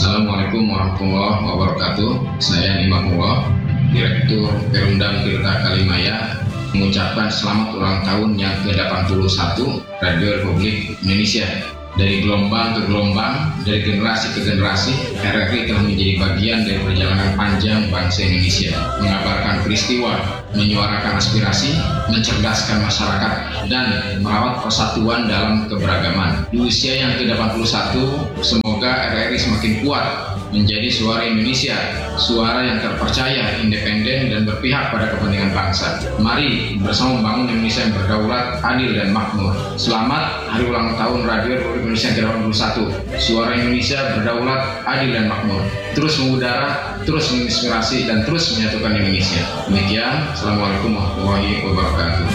Assalamualaikum warahmatullahi wabarakatuh. Saya Imakullah, Direktur Perumdam Tirta Kalimaya, mengucapkan selamat ulang tahun yang ke-81 Radio Republik Indonesia. Dari gelombang ke gelombang, dari generasi ke generasi, RRI telah menjadi bagian dari perjalanan panjang bangsa Indonesia, mengabarkan peristiwa, menyuarakan aspirasi, mencerdaskan masyarakat, dan merawat persatuan dalam keberagaman. Di usia yang ke-81, semoga RRI semakin kuat menjadi suara Indonesia, suara yang terpercaya, independen, dan berpihak pada kepentingan bangsa. Mari bersama membangun Indonesia yang berdaulat, adil, dan makmur. Selamat Hari Ulang Tahun Radio Republik Indonesia ke-81. Suara Indonesia berdaulat, adil, dan makmur. Terus mengudara, terus menginspirasi, dan terus menyatukan Indonesia. Demikian, Assalamualaikum warahmatullahi wabarakatuh.